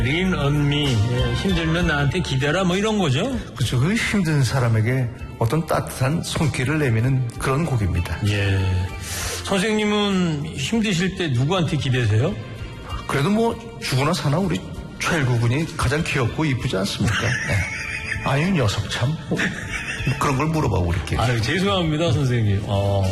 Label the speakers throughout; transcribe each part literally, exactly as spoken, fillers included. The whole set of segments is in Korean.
Speaker 1: Lean on me. 예, 힘들면 나한테 기대라 뭐 이런 거죠.
Speaker 2: 그렇죠. 그 힘든 사람에게 어떤 따뜻한 손길을 내미는 그런 곡입니다.
Speaker 1: 예. 선생님은 힘드실 때 누구한테 기대세요?
Speaker 2: 그래도 뭐 죽으나 사나 우리 최일구 군이 가장 귀엽고 이쁘지 않습니까? 네. 아유 녀석 참 뭐, 그런 걸 물어봐 우리께.
Speaker 1: 아유 죄송합니다 선생님. 어,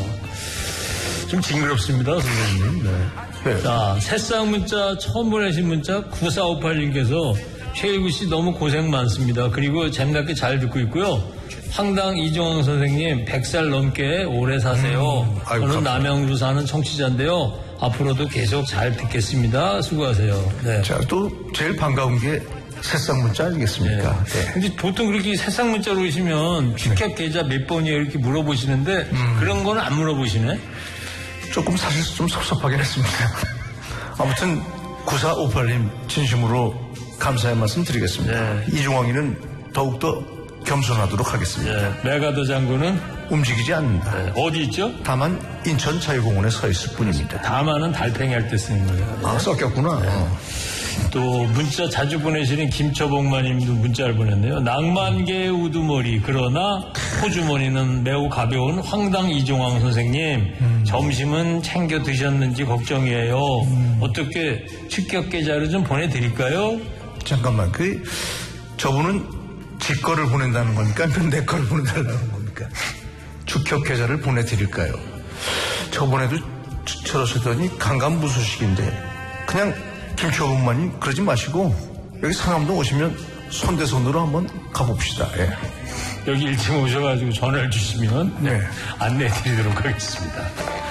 Speaker 1: 좀 징그럽습니다 선생님. 네.
Speaker 2: 네.
Speaker 1: 자, 새싹 문자 처음 보내신 문자 구사오팔님께서 최일구 씨 너무 고생 많습니다. 그리고 재미나게 잘 듣고 있고요. 황당 이종황 선생님 백 살 넘게 오래 사세요.
Speaker 2: 음, 아이고,
Speaker 1: 저는
Speaker 2: 감사합니다.
Speaker 1: 남양주 사는 청취자인데요. 앞으로도 계속 잘 듣겠습니다. 수고하세요. 네.
Speaker 2: 자, 또 제일 반가운 게 새싹 문자 아니겠습니까?
Speaker 1: 네.
Speaker 2: 네.
Speaker 1: 근데 보통 그렇게 새싹 문자로 오시면 주택 계좌 몇 번이에요 이렇게 물어보시는데 음. 그런 거는 안 물어보시네.
Speaker 2: 조금 사실 좀 섭섭하긴 했습니다. 아무튼 구사오팔님 진심으로 감사의 말씀 드리겠습니다.
Speaker 1: 네.
Speaker 2: 이종황이는 더욱더 겸손하도록 하겠습니다.
Speaker 1: 네. 메가더 장군은
Speaker 2: 움직이지 않는다.
Speaker 1: 네. 어디 있죠?
Speaker 2: 다만 인천 자유공원에 서 있을 뿐입니다.
Speaker 1: 다만은 달팽이 할 때 쓰는 거예요.
Speaker 2: 아, 섞였구나.
Speaker 1: 네.
Speaker 2: 어.
Speaker 1: 또 문자 자주 보내시는 김처복마님도 문자를 보냈네요. 낭만계의 우두머리 그러나 호주머니는 매우 가벼운 황당 이종황 선생님 음. 점심은 챙겨 드셨는지 걱정이에요. 음. 어떻게 축격 계좌를 좀 보내드릴까요?
Speaker 2: 잠깐만 그 저분은 지 거를 보낸다는 겁니까? 아니면 내 거를 보내달라는 겁니까? 축격 계좌를 보내드릴까요? 저번에도 저러셨더니 강간부수식인데 그냥 김초봉만님 그러지 마시고 여기 상암동 오시면 손대손으로 한번 가봅시다. 예.
Speaker 1: 여기 일 층 오셔가지고 전화를 주시면
Speaker 2: 네.
Speaker 1: 안내해드리도록 하겠습니다.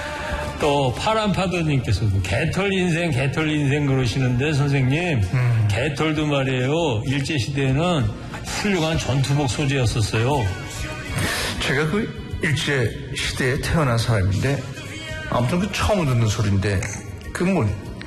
Speaker 1: 또 파란파더님께서도 개털 인생 개털 인생 그러시는데 선생님 음. 개털도 말이에요. 일제시대에는 훌륭한 전투복 소재였었어요.
Speaker 2: 제가 그 일제시대에 태어난 사람인데 아무튼 그 처음 듣는 소리인데 그 뭐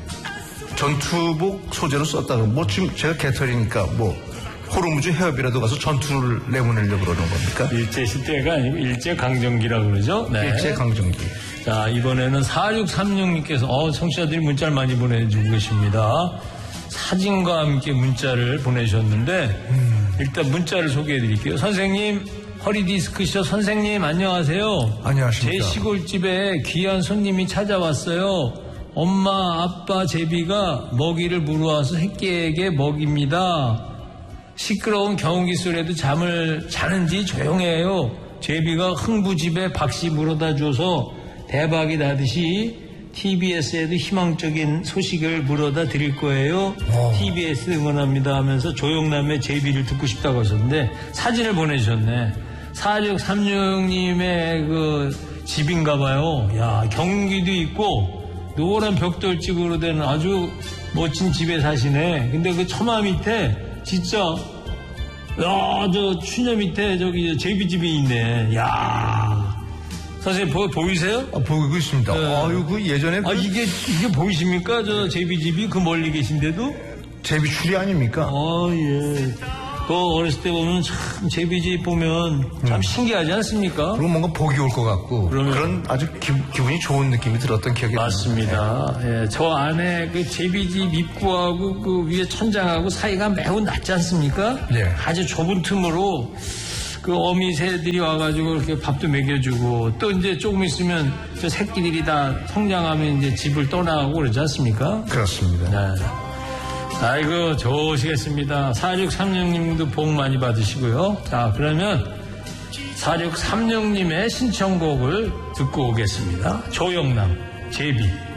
Speaker 2: 전투복 소재로 썼다고 뭐 지금 제가 개털이니까 뭐 호르무즈 해협이라도 가서 전투를 내보내려고 그러는 겁니까?
Speaker 1: 일제시대가 아니고 일제강점기라고 그러죠? 네.
Speaker 2: 일제강점기.
Speaker 1: 자, 이번에는 사육삼육님께서 어, 청취자들이 문자를 많이 보내주고 계십니다. 사진과 함께 문자를 보내주셨는데 음. 일단 문자를 소개해드릴게요. 선생님 허리디스크쇼 선생님 안녕하세요.
Speaker 2: 안녕하십니까.
Speaker 1: 제 시골집에 귀한 손님이 찾아왔어요. 엄마 아빠 제비가 먹이를 물어와서 새끼에게 먹입니다. 시끄러운 경운기 소리에도 잠을 자는지 조용해요. 제비가 흥부집에 박씨 물어다 줘서 대박이 나듯이 티비에스에도 희망적인 소식을 물어다 드릴 거예요. 오. 티비에스 응원합니다 하면서 조용남의 제비를 듣고 싶다고 하셨는데 사진을 보내주셨네. 사육삼육님의 그 집인가 봐요. 야, 경운기도 있고 노란 벽돌집으로 된 아주 멋진 집에 사시네. 근데 그 처마 밑에 진짜 야, 저 추녀 밑에 저기 제비집이 있네. 야, 선생님 보, 보이세요?
Speaker 2: 아, 보이고 있습니다. 네. 아유, 그 예전에 그
Speaker 1: 아, 이게 이게 보이십니까? 저 제비집이 그 멀리 계신데도
Speaker 2: 제비출이 아닙니까?
Speaker 1: 아, 예. 그 어렸을 때 보면 참 제비집 보면 참 음. 신기하지 않습니까?
Speaker 2: 그리고 뭔가 복이 올 것 같고
Speaker 1: 그러면
Speaker 2: 그런 아주 기, 기분이 좋은 느낌이 들었던 기억이
Speaker 1: 맞습니다. 예. 예. 저 안에 그 제비집 입구하고 그 위에 천장하고 사이가 매우 낮지 않습니까?
Speaker 2: 예.
Speaker 1: 아주 좁은 틈으로 그 어미 새들이 와가지고 이렇게 밥도 먹여주고 또 이제 조금 있으면 저 새끼들이 다 성장하면 이제 집을 떠나가고 그러지 않습니까?
Speaker 2: 그렇습니다.
Speaker 1: 네. 아이고 좋으시겠습니다. 사육삼육님도 복 많이 받으시고요. 자, 그러면 사육삼육님의 신청곡을 듣고 오겠습니다. 조영남 제비.